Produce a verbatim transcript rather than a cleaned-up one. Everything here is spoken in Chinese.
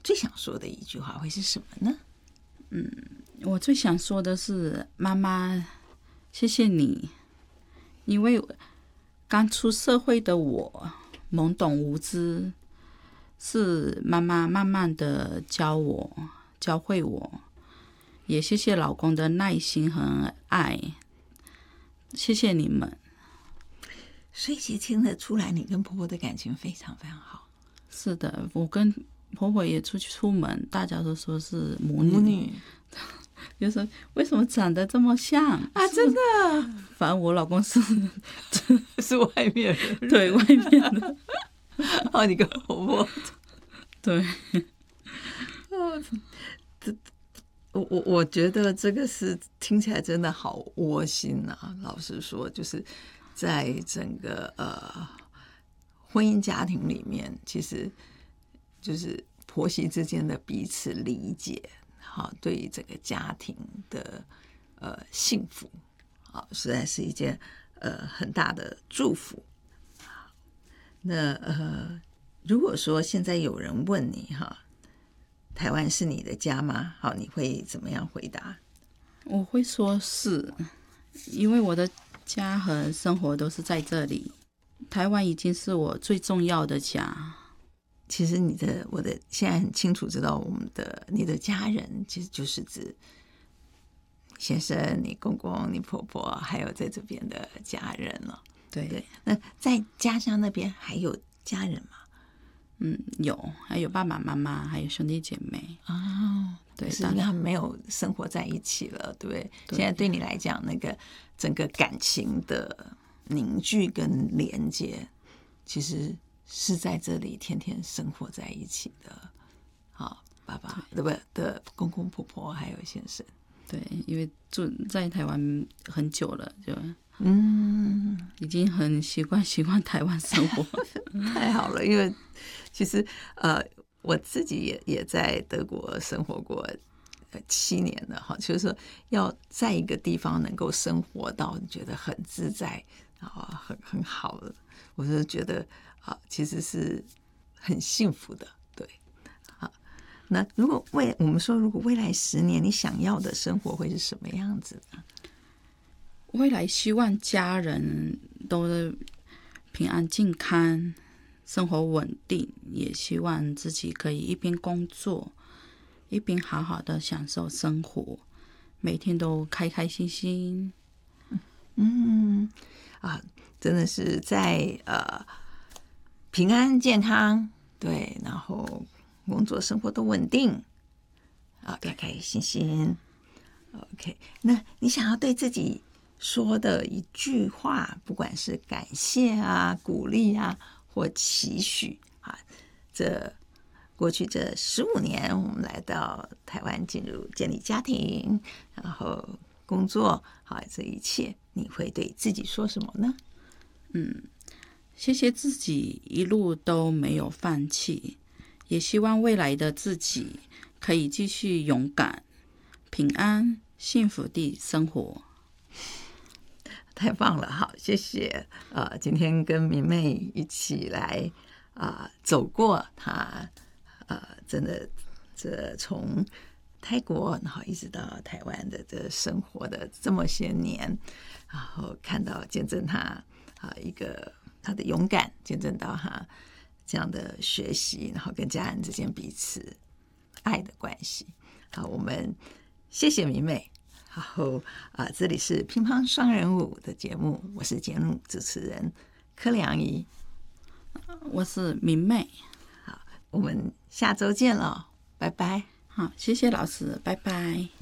最想说的一句话会是什么呢？ 嗯，我最想说的是，妈妈，谢谢你，因为刚出社会的我懵懂无知，是妈妈慢慢的教我、教会我，也谢谢老公的耐心和爱，谢谢你们。 所以其实听得出来，你跟婆婆的感情非常非常好。 是的，我跟婆婆也出去出门，大家都说是母女， 母女就说为什么长得这么像啊？真的？ 反正我老公是是外面人， 对外面的。 哦，你跟婆婆对， 哦，这我我我觉得这个是听起来真的好窝心啊！老实说，就是在整个呃婚姻家庭里面，其实就是婆媳之间的彼此理解，好，对于整个家庭的呃幸福，好，实在是一件呃很大的祝福。那呃，如果说现在有人问你哈，台湾是你的家吗？好，你会怎么样回答？ 我会说是，因为我的家和生活都是在这里，台湾已经是我最重要的家。 其实你的我的现在很清楚知道，我们的你的家人其实就是指先生、你公公、你婆婆，还有在这边的家人了。 对对，那在家乡那边还有家人吗？ 嗯，有，还有爸爸妈妈，还有兄弟姐妹。 哦， 对， 是因为他们没有生活在一起了，对不对？ 对， 现在对你来讲，那个整个感情的凝聚跟连接，其实是在这里天天生活在一起的。好，爸爸对不对？的公公婆婆还有先生。 对，因为住在台湾很久了，就嗯， 已经很习惯习惯台湾生活。 太好了，因为其实呃，我自己也也在德国生活过七年了哈，就是说要在一个地方能够生活到你觉得很自在啊，很很好的，我就觉得啊，其实是很幸福的。对，好，那如果未我们说，如果未来十年你想要的生活会是什么样子呢？ 未来希望家人都平安健康，生活稳定，也希望自己可以一边工作，一边好好的享受生活，每天都开开心心。 嗯啊，真的是在呃平安健康，对，然后工作生活都稳定啊，开开心心。OK， 那你想要对自己说的一句话，不管是感谢啊、鼓励啊，或期许啊，这过去这十五年，我们来到台湾，进入建立家庭，然后工作，好，这一切，你会对自己说什么呢？ 嗯，谢谢自己一路都没有放弃，也希望未来的自己可以继续勇敢、平安、幸福地生活。 太棒了，好，谢谢。呃，今天跟明媚一起来啊、呃，走过她呃，真的这从泰国然后一直到台湾的这生活的这么些年，然后看到见证她啊、呃、一个她的勇敢，见证到她这样的学习，然后跟家人之间彼此爱的关系。好，我们谢谢明媚。然后啊、呃，这里是乒乓双人舞的节目，我是节目主持人柯良仪， 我是明媚。 好，我们下周见了，拜拜。 好，谢谢老师，拜拜。